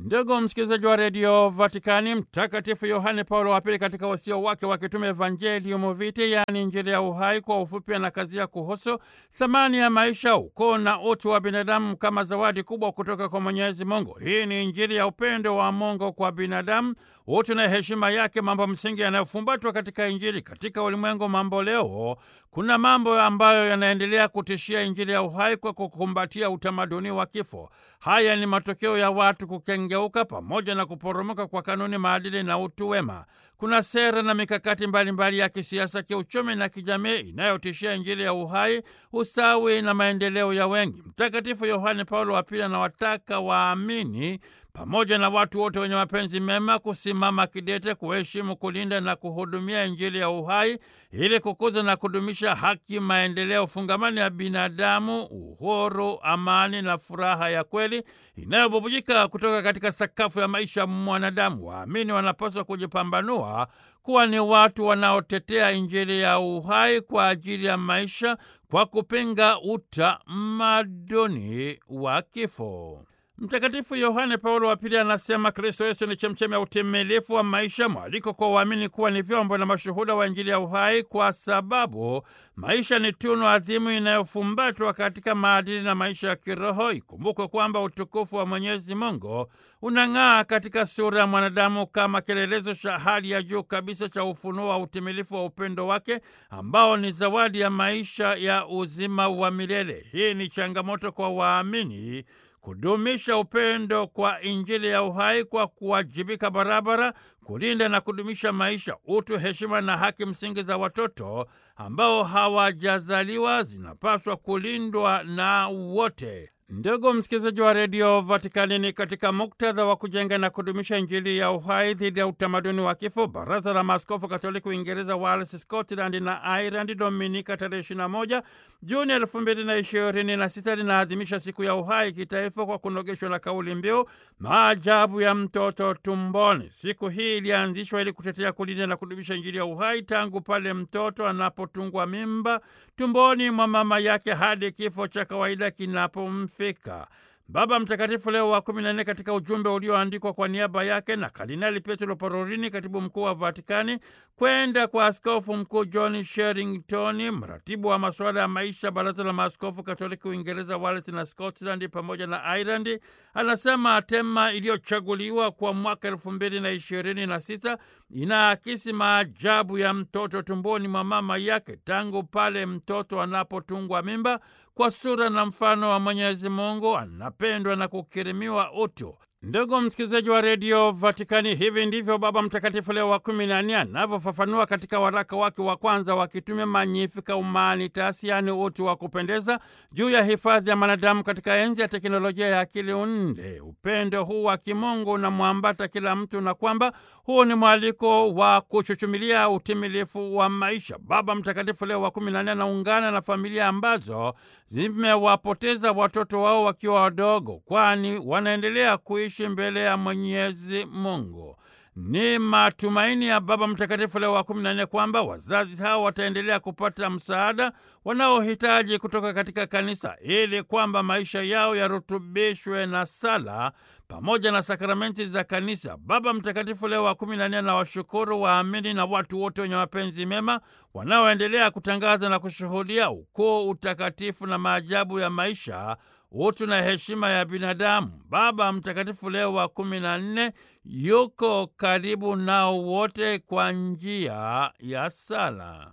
Ndugu msikilizaji wa redio Vatikani, Mtakatifu Yohane Paulo wa Pili katika wasia wake wa kitume Evangelium Vitae, yaani Injili ya uhai, kwa ufupi anakazia kuhusu thamani ya maisha, ukoo na utu wa binadamu kama zawadi kubwa kutoka kwa Mwenyezi Mungu. Hii ni Injili ya upendo wa Mungu kwa binadamu, utu na heshima yake, mambo msingi yanayofumbatwa katika Injili. Katika ulimwengu mambo leo, kuna mambo ambayo yanaendelea kutishia Injili ya uhai kwa kukumbatia utamaduni wa kifo. Haya ni matokeo ya watu kukengeuka pamoja na kuporomoka kwa kanuni, maadili na utu wema. Kuna sera na mikakati mbalimbali ya kisiasa, kiuchumi na kijamii inayotishia Injili ya uhai, ustawi na maendeleo ya wengi. Mtakatifu Yohane Paulo wa Pili anawataka waamini pamoja na watu wote wenye mapenzi mema kusimama kidete, kuheshimu, kulinda na kuhudumia Injili ya uhai ili kukuza na kudumisha haki, maendeleo fungamani ya binadamu, uhuru, amani na furaha ya kweli inayobubujika kutoka katika sakafu ya maisha mwanadamu. Waamini wanapaswa kujipambanua kuwa ni watu wanaotetea Injili ya uhai kwa ajili ya maisha kwa kupinga utamaduni wa kifo. Mtakatifu Yohane Paulo wa Pili anasema Kristo Yesu ni chemchemi ya utimilifu wa maisha, mwaliko kwa waamini kuwa ni vyombo na mashuhuda wa Injili ya uhai, kwa sababu maisha ni tunu adhimu inayofumbatwa katika maadili na maisha ya kiroho. Ikumbukwe kwamba utukufu wa Mwenyezi Mungu unang'aa katika sura ya mwanadamu kama kielelezo cha hali ya juu kabisa cha ufunuo wa utimilifu wa upendo wake, ambao ni zawadi ya maisha ya uzima wa milele. Hii ni changamoto kwa waamini kudumisha upendo kwa Injili ya uhai kwa kuwajibika barabara, kulinda na kudumisha maisha, utu, heshima na haki msingi za watoto ambao hawajazaliwa zinapaswa kulindwa na wote. Ndugu msikilizaji wa redio Vatikani, ni katika muktadha wa kujenga na kudumisha Injili ya uhai dhidi ya utamaduni wa kifo, Baraza la Maaskofu Katoliki Uingereza, Wales, Scotland na Ireland, Dominika tarehe 21 Juni 2026 linaadhimisha siku ya uhai kitaifa kwa kunogeshwa na kauli mbiu maajabu ya mtoto tumboni. Siku hii ilianzishwa ili kutetea, kulinda na kudumisha Injili ya uhai tangu pale mtoto anapotungwa mimba tumboni mwa mama yake hadi kifo cha kawaida kinapomfika. Baba Mtakatifu Leo wa 14 katika ujumbe ulioandikwa kwa niaba yake na Kardinali Pietro Parolin, katibu mkuu wa Vatikani, kwenda kwa Askofu Mkuu John Sherrington, mratibu wa masuala ya maisha, Baraza la Maaskofu Katoliki Uingereza, Wales na Scotland pamoja na Ireland, anasema tema iliyochaguliwa kwa mwaka 2026 inaakisi maajabu ya mtoto tumboni mwa mama yake tangu pale mtoto anapotungwa mimba kwa sura na mfano wa Mwenyezi Mungu, anapendwa na kukirimiwa utu. Ndugu msikilizaji wa redio Vatikani, hivi ndivyo Baba Mtakatifu Leo wa 14 anavyofafanua katika waraka wake wa kwanza wa kitume Magnificat Humanitas, yaani utu wa kupendeza, juu ya hifadhi ya mwanadamu katika enzi ya teknolojia ya akili unde. Upendo huu wa kimungu unamwambata kila mtu na kwamba huu ni mwaliko wa kuchuchumilia utimilifu wa maisha. Baba Mtakatifu Leo wa 14 anaungana na familia ambazo zimewapoteza watoto wao wakiwa wadogo, kwani wanaendelea kuishi mbele ya Mwenyezi Mungu. Ni matumaini ya Baba Mtakatifu Leo wa 14 kwamba wazazi hao wataendelea kupata msaada wanaohitaji kutoka katika kanisa ili kwamba maisha yao yarutubishwe na sala pamoja na sakramenti za kanisa. Baba Mtakatifu Leo wa 14 anawashukuru waamini na watu wote wenye mapenzi mema wanaoendelea kutangaza na kushuhudia ukuu, utakatifu na maajabu ya maisha, utu na heshima ya binadamu. Baba Mtakatifu Leo wa 14 yuko karibu nao wote kwa njia ya sala.